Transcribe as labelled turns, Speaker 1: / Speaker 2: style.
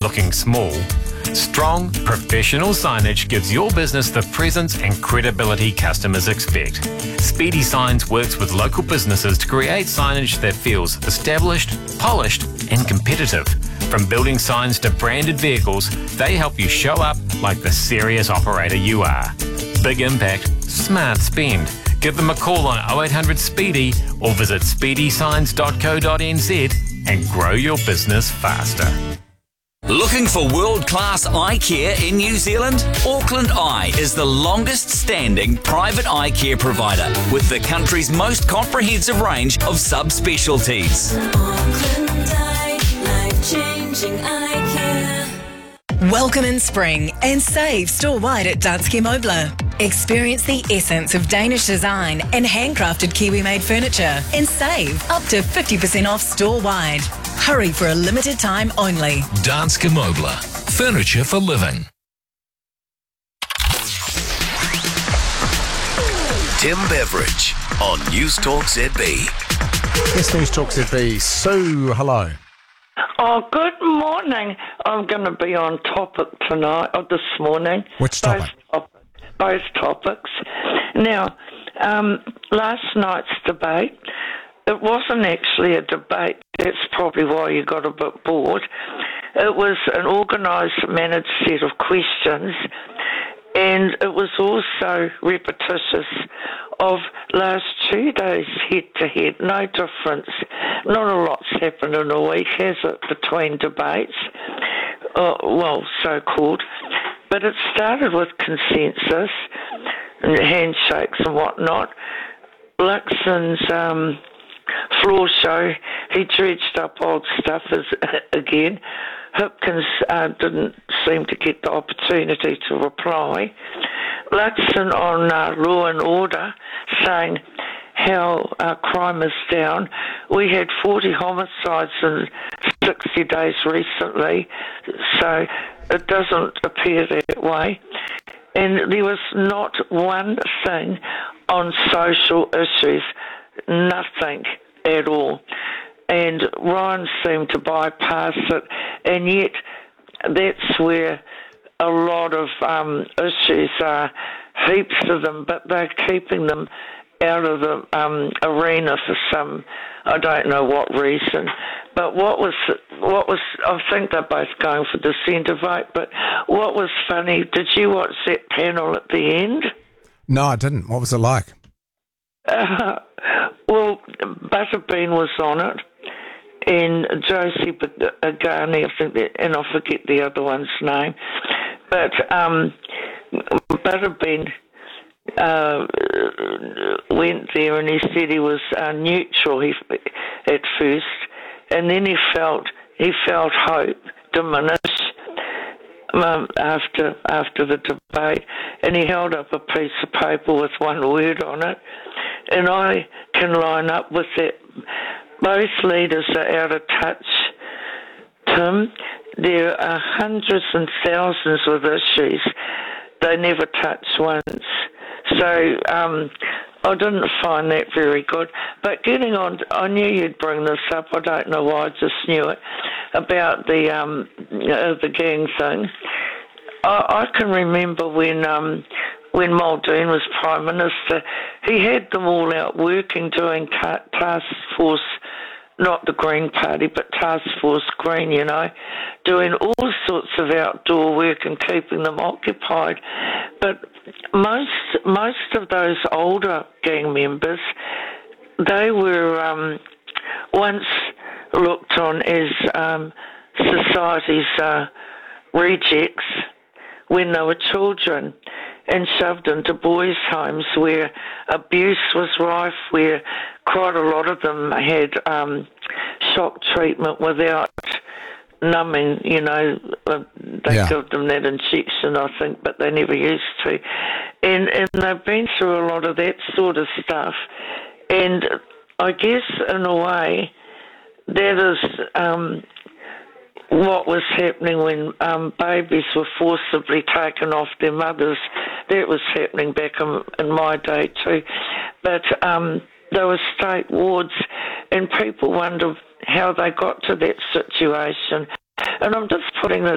Speaker 1: looking small. Strong, professional signage gives your business the presence and credibility customers expect. Speedy Signs works with local businesses to create signage that feels established, polished, and competitive. From building signs to branded vehicles, they help you show up like the serious operator you are. Big impact, smart spend. Give them a call on 0800 Speedy or visit speedysigns.co.nz and grow your business faster.
Speaker 2: Looking for world-class eye care in New Zealand? Auckland Eye is the longest-standing private eye care provider with the country's most comprehensive range of subspecialties.
Speaker 3: Auckland Eye, life-changing eye care.
Speaker 4: Welcome in spring and save store-wide at Danske Møbler. Experience the essence of Danish design and handcrafted Kiwi-made furniture and save up to 50% off store-wide. Hurry for a limited time only.
Speaker 5: Danske Møbler. Furniture for living.
Speaker 6: Tim Beveridge on News Talk ZB.
Speaker 7: Yes, News Talk ZB. Sue, hello.
Speaker 8: Oh, good morning. I'm going to be on topic tonight, or this morning.
Speaker 7: Which topic?
Speaker 8: Both topics. Now, last night's debate, it wasn't actually a debate. That's probably why you got a bit bored. It was an organised, managed set of questions, and it was also repetitious of last Tuesday's head-to-head. No difference. Not a lot's happened in a week, has it, between debates? Well, so-called. But it started with consensus and handshakes and whatnot. Luxon's floor show, he dredged up old stuff again. Hipkins didn't seem to get the opportunity to reply. Luxon on Law and Order saying how crime is down. We had 40 homicides in 60 days recently, so it doesn't appear that way. And there was not one thing on social issues, nothing at all. And Ryan seemed to bypass it, and yet that's where a lot of issues are, heaps of them, but they're keeping them out of the arena for some, I don't know what reason. But what was, I think they're both going for the centre vote, but what was funny, did you watch that panel at the end?
Speaker 7: No, I didn't. What was it like?
Speaker 8: Well, Butterbean was on it, and Josie Bagani, I think, and I forget the other one's name, but Butterbean went there and he said he was neutral at first, and then he felt hope diminish after the debate, and he held up a piece of paper with one word on it, and I can line up with that. Both leaders are out of touch, Tim. There are hundreds and thousands of issues they never touch once. So I didn't find that very good. But getting on, I knew you'd bring this up. I don't know why, I just knew it, about the gang thing. I can remember when Muldoon was Prime Minister, he had them all out working, doing task force, not the Green Party, but Task Force Green, you know, doing all sorts of outdoor work and keeping them occupied. But most of those older gang members, they were once looked on as society's rejects when they were children, and shoved into boys' homes where abuse was rife, where quite a lot of them had shock treatment without numbing, you know. They give them that injection, I think, but they never used to. And they've been through a lot of that sort of stuff. And I guess, in a way, that is what was happening when babies were forcibly taken off their mothers. That was happening back in my day too. But there were state wards, and people wonder how they got to that situation. And I'm just putting it